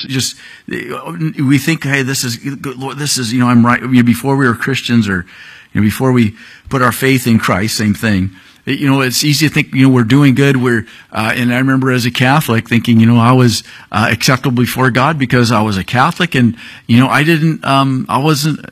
Just, we think, hey, this is, Lord, this is, I'm right. Before we were Christians, or, before we put our faith in Christ, same thing. It's easy to think, we're doing good. And I remember as a Catholic thinking, I was acceptable before God because I was a Catholic, and, I wasn't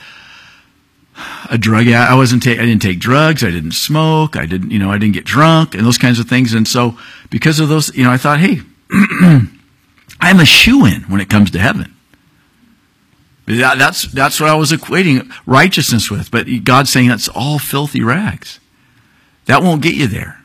a drug addict. I didn't take drugs. I didn't smoke. I didn't get drunk and those kinds of things. And so because of those, I thought, hey, I'm a shoo-in when it comes to heaven. That's what I was equating righteousness with. But God's saying that's all filthy rags. That won't get you there.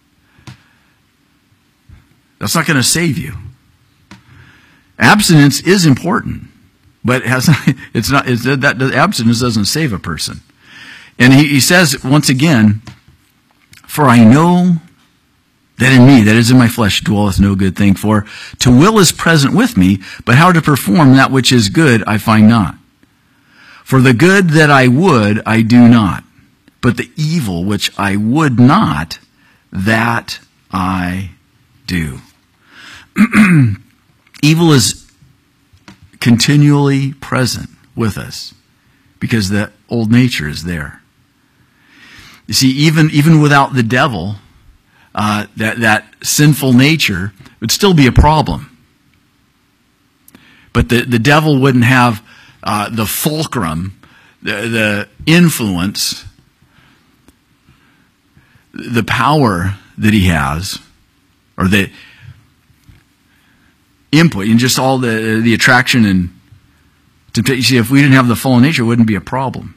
That's not going to save you. Abstinence is important, but abstinence doesn't save a person. And he says once again, for I know that in me, that is in my flesh, dwelleth no good thing. For to will is present with me, but how to perform that which is good I find not. For the good that I would, I do not. But the evil which I would not, that I do. Evil is continually present with us because the old nature is there. You see, even without the devil, that sinful nature would still be a problem. But the devil wouldn't have the fulcrum, the influence, the power that he has, or the input, and just all the attraction and you see, if we didn't have the fallen nature, it wouldn't be a problem.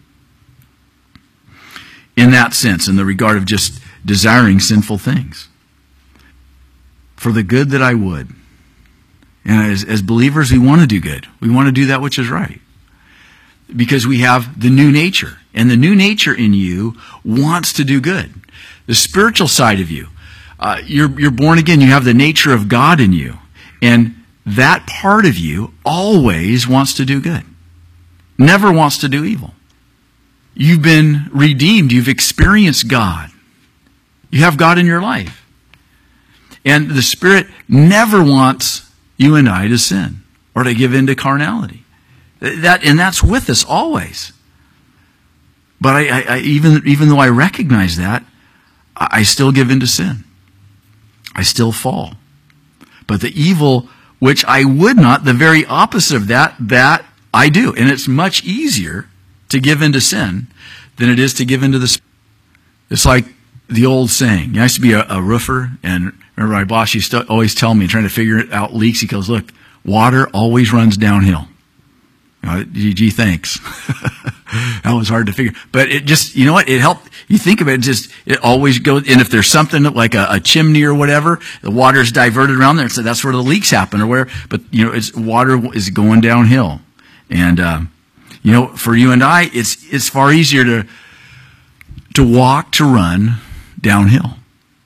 In that sense, in the regard of just desiring sinful things. For the good that I would. And as believers, we want to do good. We want to do that which is right. Because we have the new nature. And the new nature in you wants to do good. The spiritual side of you. You're born again. You have the nature of God in you. And that part of you always wants to do good. Never wants to do evil. You've been redeemed. You've experienced God. You have God in your life. And the Spirit never wants you and I to sin or to give in to carnality. And that's with us always. But I even though I recognize that, I still give in to sin. I still fall. But the evil which I would not, the very opposite of that I do. And it's much easier to give in to sin than it is to give in to the Spirit. It's like the old saying. I used to be a roofer, and remember my boss used to always tell me, trying to figure out leaks, he goes, look, water always runs downhill. Gee, thanks. That was hard to figure. But it just, you know what? It helped. You think of it, it always goes. And if there's something like a chimney or whatever, the water's diverted around there. So that's where the leaks happen or where. But, water is going downhill. And, for you and I, it's far easier to walk, to run downhill.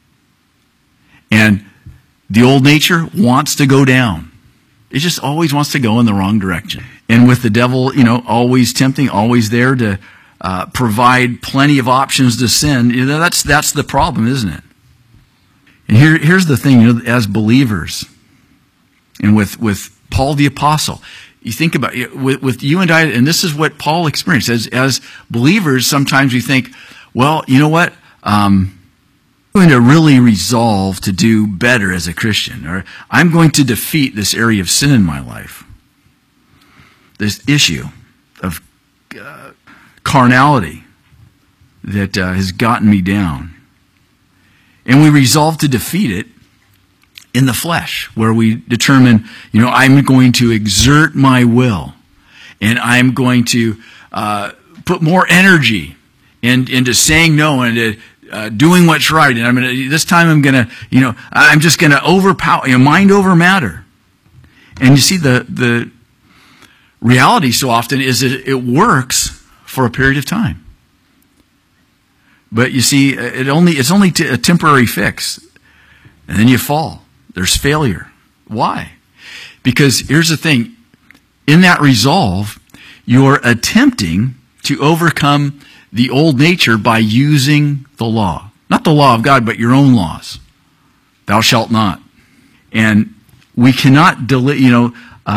And the old nature wants to go down. It just always wants to go in the wrong direction. And with the devil, always tempting, always there to provide plenty of options to sin, that's the problem, isn't it? And here's the thing, as believers, and with Paul the Apostle, you think about it, with you and I, and this is what Paul experienced. As believers, sometimes we think, well, you know what? I'm going to really resolve to do better as a Christian, or I'm going to defeat this area of sin in my life. This issue of carnality that has gotten me down. And we resolve to defeat it in the flesh, where we determine, I'm going to exert my will, and I'm going to put more energy into saying no and to doing what's right. And I'm just going to overpower, mind over matter. And you see, the reality so often is that it works for a period of time. But you see, it's only a temporary fix. And then you fall. There's failure. Why? Because here's the thing. In that resolve, you're attempting to overcome the old nature by using the law. Not the law of God, but your own laws. Thou shalt not. And we cannot delay,